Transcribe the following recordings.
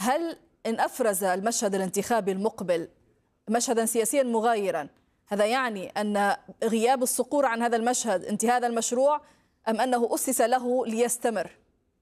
هل إن أفرز المشهد الانتخابي المقبل مشهدا سياسيا مغايرا، هذا يعني أن غياب الصقور عن هذا المشهد انتهاء هذا المشروع، أم أنه أسس له ليستمر؟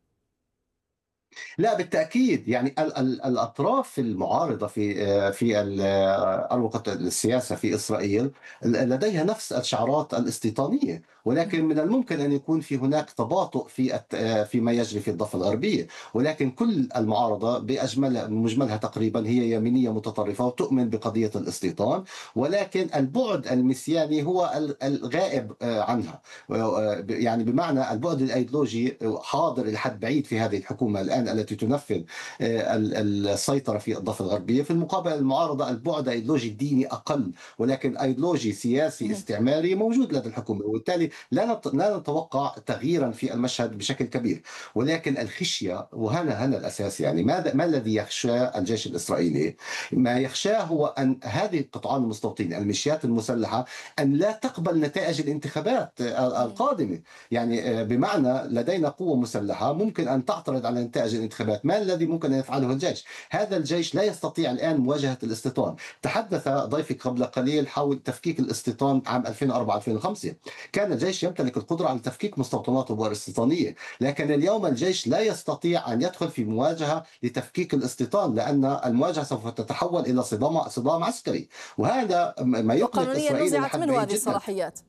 لا، بالتأكيد. يعني الأطراف المعارضة في أروقة السياسة في إسرائيل لديها نفس الشعارات الاستيطانية، ولكن من الممكن أن يكون في هناك تباطؤ فيما يجري في الضفة الغربية. ولكن كل المعارضة مجملها تقريبا هي يمينية متطرفة وتؤمن بقضية الاستيطان، ولكن البعد المسياني هو الغائب عنها. يعني بمعنى البعد الأيديولوجي حاضر إلى حد بعيد في هذه الحكومة الآن التي تنفذ السيطرة في الضفة الغربية. في المقابل المعارضة البعد أيديولوجي ديني أقل، ولكن أيديولوجي سياسي استعماري موجود لدى الحكومة، وبالتالي لا نتوقع تغييرا في المشهد بشكل كبير. ولكن الخشية، وهنا الأساس، يعني ما الذي يخشى الجيش الإسرائيلي؟ ما يخشاه هو أن هذه القطعان المستوطنين الميليشيات المسلحة أن لا تقبل نتائج الانتخابات القادمة. يعني بمعنى لدينا قوة مسلحة ممكن أن تعترض على نتائج الانتخابات. ما الذي ممكن أن يفعله الجيش؟ هذا الجيش لا يستطيع الآن مواجهة الاستيطان. تحدث ضيفك قبل قليل حول تفكيك الاستيطان عام 2004-2005. كان الجيش يمتلك القدرة على تفكيك مستوطنات الاستيطانية، لكن اليوم الجيش لا يستطيع أن يدخل في مواجهة لتفكيك الاستيطان، لأن المواجهة سوف تتحول إلى صدام عسكري، وهذا ما يقلق وقانونيا إسرائيل إلى نزعت حد منه بعيد هذه جدا. الصلاحيات.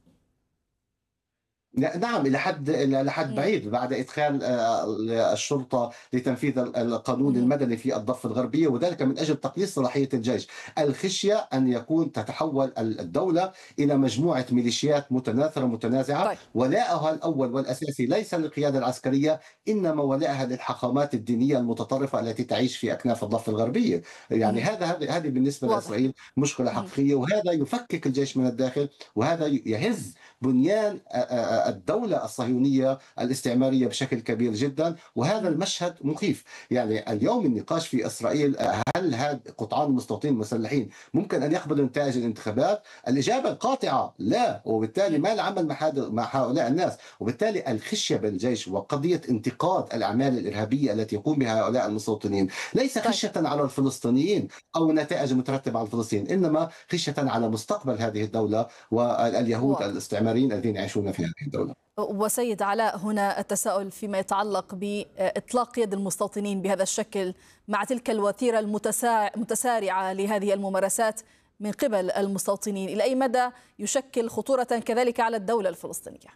نعم، إلى حد بعيد بعد إدخال الشرطة لتنفيذ القانون مم. المدني في الضفة الغربية، وذلك من أجل تقليص صلاحية الجيش. الخشية أن تتحول الدولة إلى مجموعة ميليشيات متناثرة متنازعة، طيب. ولائها الأول والأساسي ليس للقيادة العسكرية، إنما ولائها للحاخامات الدينية المتطرفة التي تعيش في أكناف الضفة الغربية. يعني مم. هذه بالنسبة واضح. لإسرائيل مشكلة مم. حقيقية، وهذا يفكك الجيش من الداخل، وهذا يهز بنيان الدولة الصهيونية الاستعمارية بشكل كبير جدا. وهذا مم. المشهد مخيف. يعني اليوم النقاش في إسرائيل، هل هذا قطعان المستوطنين المسلحين ممكن أن يقبلوا نتائج الانتخابات؟ الإجابة القاطعة لا، وبالتالي مم. ما العمل مع هؤلاء الناس؟ وبالتالي الخشية بالجيش وقضية انتقاد الأعمال الإرهابية التي يقوم بها هؤلاء المستوطنين ليس طيب. خشية على الفلسطينيين أو نتائج مترتبة على الفلسطينيين، إنما خشية على مستقبل هذه الدولة واليهود واضح. الاستعماريين الذين يعيشون في هذه الدولة. وسيد علاء، هنا التساؤل فيما يتعلق بإطلاق يد المستوطنين بهذا الشكل مع تلك الوتيرة المتسارعة لهذه الممارسات من قبل المستوطنين، إلى أي مدى يشكل خطورة كذلك على الدولة الفلسطينية؟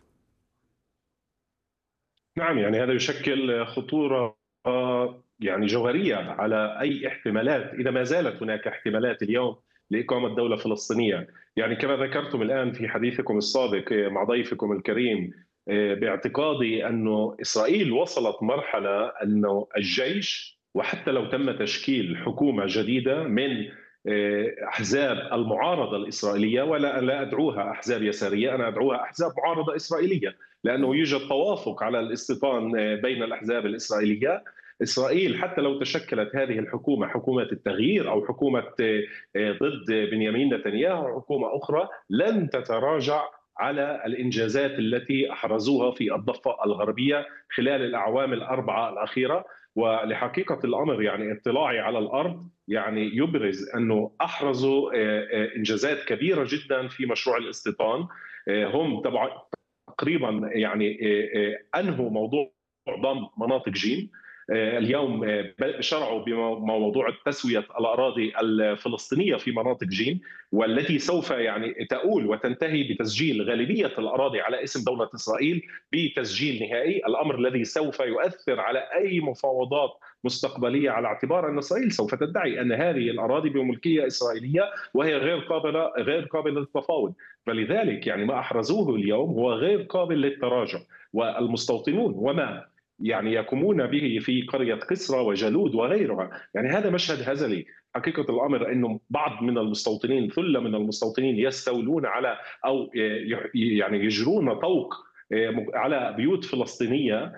نعم، يعني هذا يشكل خطورة يعني جوهرية على أي احتمالات، إذا ما زالت هناك احتمالات اليوم لإقامة دولة فلسطينية. يعني كما ذكرتم الآن في حديثكم السابق مع ضيفكم الكريم، باعتقادي أن إسرائيل وصلت مرحلة أن الجيش، وحتى لو تم تشكيل حكومة جديدة من أحزاب المعارضة الإسرائيلية، ولا لا أدعوها أحزاب يسارية، أنا أدعوها أحزاب معارضة إسرائيلية، لأنه يوجد توافق على الاستيطان بين الأحزاب الإسرائيلية. إسرائيل حتى لو تشكلت هذه الحكومة، حكومة التغيير أو حكومة ضد بنيامين نتنياهو، حكومة أخرى، لن تتراجع على الإنجازات التي أحرزوها في الضفة الغربية خلال الأعوام الأربعة الأخيرة. ولحقيقة الأمر يعني اطلاعي على الأرض يعني يبرز أنه أحرزوا إنجازات كبيرة جدا في مشروع الاستيطان. هم تقريبا يعني انهوا موضوع ضم مناطق جيم. اليوم شرعوا بموضوع تسويه الاراضي الفلسطينيه في مناطق جيم، والتي سوف يعني تؤول وتنتهي بتسجيل غالبيه الاراضي على اسم دوله اسرائيل بتسجيل نهائي، الامر الذي سوف يؤثر على اي مفاوضات مستقبليه، على اعتبار ان اسرائيل سوف تدعي ان هذه الاراضي بملكيه اسرائيليه وهي غير قابله للتفاوض. فلذلك يعني ما احرزوه اليوم هو غير قابل للتراجع. والمستوطنون وما يعني يقومون به في قرية قسرى وجالود وغيرها، يعني هذا مشهد هزلي. حقيقة الأمر أنه بعض من المستوطنين، ثلة من المستوطنين، يستولون على أو يعني يجرون طوق على بيوت فلسطينية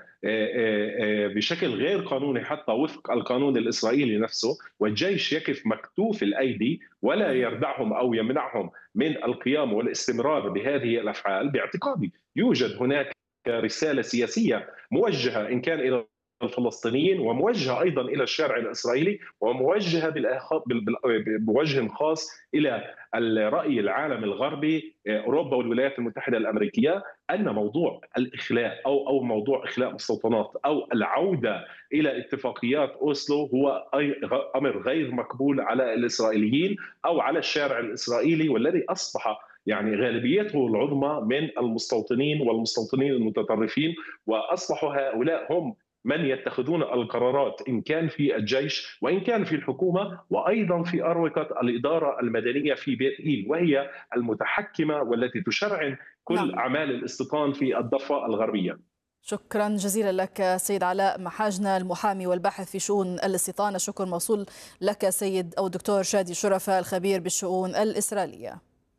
بشكل غير قانوني حتى وفق القانون الإسرائيلي نفسه، والجيش يقف مكتوف الأيدي ولا يردعهم أو يمنعهم من القيام والاستمرار بهذه الأفعال. باعتقادي يوجد هناك رسالة سياسية موجهة إن كان إلى الفلسطينيين، وموجهة أيضا إلى الشارع الإسرائيلي، وموجهة بوجه خاص إلى الرأي العالم الغربي، أوروبا والولايات المتحدة الأمريكية، أن موضوع الإخلاء أو موضوع إخلاء مستوطنات أو العودة إلى اتفاقيات أوسلو هو أمر غير مقبول على الإسرائيليين أو على الشارع الإسرائيلي، والذي أصبح يعني غالبيته العظمى من المستوطنين والمستوطنين المتطرفين، وأصبحوا هؤلاء هم من يتخذون القرارات إن كان في الجيش وإن كان في الحكومة، وأيضا في أروقة الإدارة المدنية في بيت إيل، وهي المتحكمة والتي تشرعن كل أعمال الاستيطان في الضفة الغربية. شكرا جزيلا لك سيد علاء محاجنة، المحامي والباحث في شؤون الاستيطان. الشكر موصول لك سيد أو الدكتور شادي شرفة الخبير بالشؤون الإسرائيلية.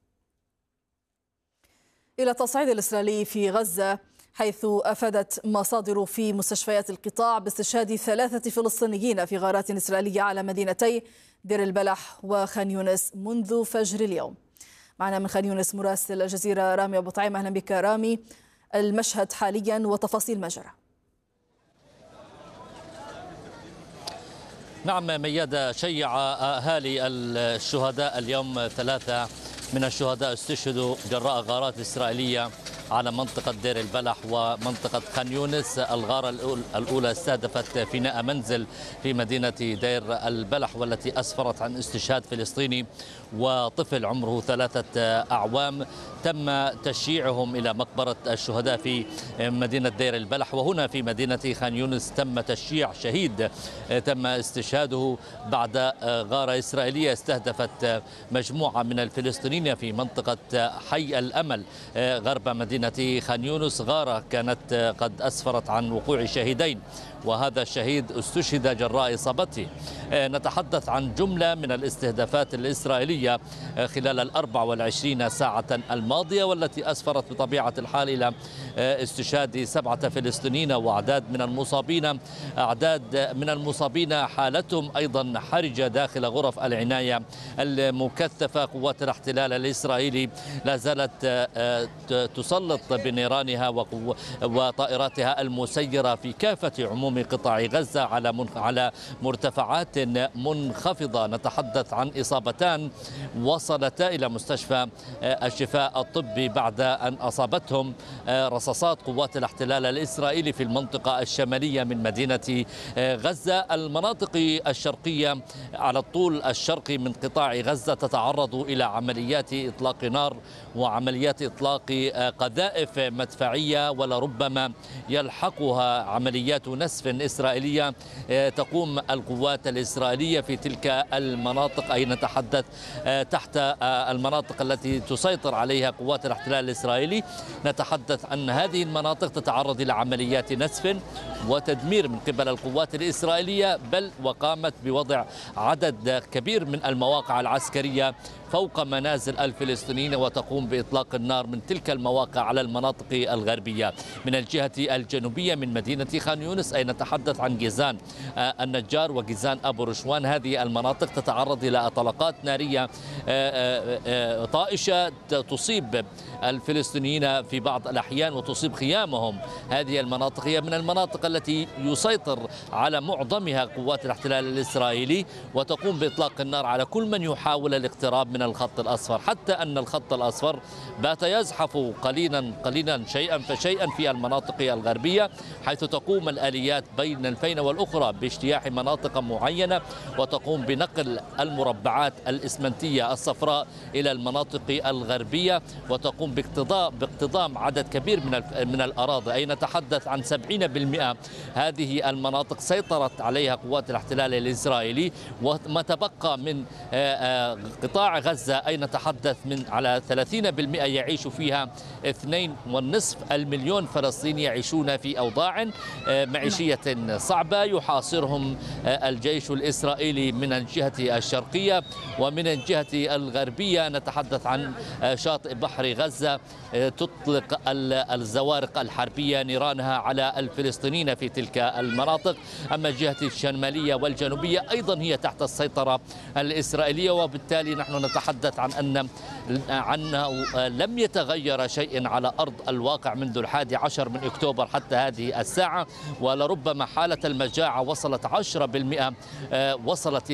إلى التصعيد الإسرائيلي في غزة، حيث أفادت مصادر في مستشفيات القطاع باستشهاد 3 فلسطينيين في غارات إسرائيلية على مدينتي دير البلح وخان يونس منذ فجر اليوم. معنا من خان يونس مراسل الجزيرة رامي أبو طعيم. أهلا بك رامي، المشهد حاليا وتفاصيل ما جرى. نعم ميادة، شيع أهالي الشهداء اليوم 3 من الشهداء استشهدوا جراء غارات إسرائيلية على منطقة دير البلح ومنطقة خان يونس. الغارة الأولى استهدفت فناء منزل في مدينة دير البلح، والتي أسفرت عن استشهاد فلسطيني وطفل عمره 3 أعوام. تم تشييعهم إلى مقبرة الشهداء في مدينة دير البلح. وهنا في مدينة خان يونس تم تشييع شهيد تم استشهاده بعد غارة إسرائيلية استهدفت مجموعة من الفلسطينيين في منطقة حي الأمل غرب مدينة خان يونس. غارة كانت قد أسفرت عن وقوع شهيدين، وهذا الشهيد استشهد جراء إصابته. نتحدث عن جملة من الاستهدافات الإسرائيلية خلال 24 ساعة الماضية، والتي أسفرت بطبيعة الحال إلى استشهاد 7 فلسطينيين وأعداد من المصابين حالتهم أيضا حرجة داخل غرف العناية المكثفة. قوات الاحتلال الإسرائيلي لا زالت تسلط بنيرانها وطائراتها المسيرة في كافة عموم قطاع غزة على مرتفعات منخفضة. نتحدث عن إصابتان وصلتا إلى مستشفى الشفاء الطبي بعد أن أصابتهم رصاصات قوات الاحتلال الإسرائيلي في المنطقة الشمالية من مدينة غزة. المناطق الشرقية على الطول الشرقي من قطاع غزة تتعرض إلى عمليات إطلاق نار وعمليات إطلاق قذائف مدفعية، ولربما يلحقها عمليات نسف إسرائيلية تقوم القوات الإسرائيلية في تلك المناطق، أي نتحدث تحت المناطق التي تسيطر عليها قوات الاحتلال الإسرائيلي. نتحدث أن هذه المناطق تتعرض إلى عمليات نسف وتدمير من قبل القوات الإسرائيلية، بل وقامت بوضع عدد كبير من المواقع العسكرية فوق منازل الفلسطينيين وتقوم بإطلاق النار من تلك المواقع على المناطق الغربية. من الجهة الجنوبية من مدينة خان يونس أي نتحدث عن جيزان النجار وجيزان أبو رشوان، هذه المناطق تتعرض إلى طلقات نارية طائشة تصيب الفلسطينيين في بعض الأحيان وتصيب خيامهم. هذه المناطق هي من المناطق التي يسيطر على معظمها قوات الاحتلال الإسرائيلي، وتقوم بإطلاق النار على كل من يحاول الاقتراب من الخط الأصفر، حتى أن الخط الأصفر بات يزحف قليلا شيئا فشيئا في المناطق الغربية، حيث تقوم الآليات بين الفين والأخرى باجتياح مناطق معينة وتقوم بنقل المربعات الإسمنتية الصفراء إلى المناطق الغربية، وتقوم باقتضام عدد كبير من الأراضي، أي نتحدث عن 70% هذه المناطق سيطرت عليها قوات الاحتلال الإسرائيلي. وما تبقى من قطاع غزة أي نتحدث على 30% يعيش فيها 2.5 مليون فلسطيني يعيشون في أوضاع معيشية صعبة. يحاصرهم الجيش الإسرائيلي من الجهة الشرقية، ومن الجهة الغربية نتحدث عن شاطئ بحر غزة تطلق الزوارق الحربية نيرانها على الفلسطينيين في تلك المناطق. أما الجهة الشمالية والجنوبية أيضا هي تحت السيطرة الإسرائيلية، وبالتالي نحن نتحدث عن أنه لم يتغير شيء على أرض الواقع منذ 11 من أكتوبر حتى هذه الساعة، ولربما ربما حالة المجاعة وصلت 10%، وصلت